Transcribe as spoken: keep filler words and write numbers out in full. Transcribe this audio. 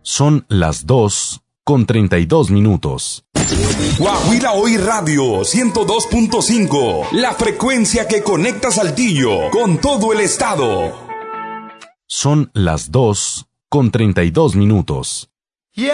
Son las dos con treinta y dos minutos. Guajira Hoy Radio ciento dos punto cinco, la frecuencia que conecta Saltillo con todo el estado. Son las dos con treinta y dos minutos.